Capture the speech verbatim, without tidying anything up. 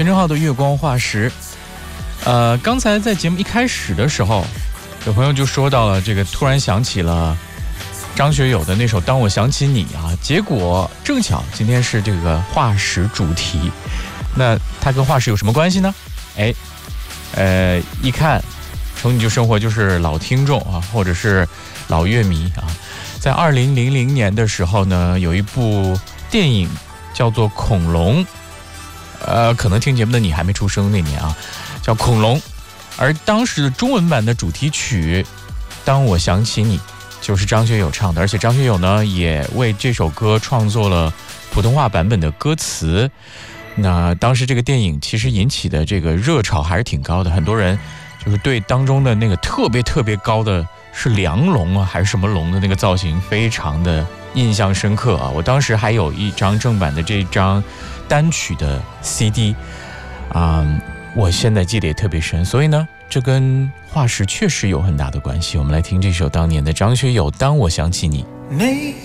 陈正浩的月光化石。呃，刚才在节目一开始的时候，有朋友就说到了这个，突然想起了张学友的那首《当我想起你》啊，结果正巧今天是这个化石主题，那它跟化石有什么关系呢？哎，呃，一看从你就生活就是老听众啊，或者是老乐迷啊，在二零零零年的时候呢，有一部电影叫做《恐龙》，呃，可能听节目的你还没出生那年啊，叫《恐龙》，而当时的中文版的主题曲《当我想起你》就是张学友唱的，而且张学友呢也为这首歌创作了普通话版本的歌词。那当时这个电影其实引起的这个热潮还是挺高的，很多人就是对当中的那个特别特别高的是梁龙啊还是什么龙的那个造型非常的印象深刻啊。我当时还有一张正版的这张单曲的 C D 啊、嗯，我现在记得也特别深，所以呢这跟化石确实有很大的关系。我们来听这首当年的张学友《当我想起你》。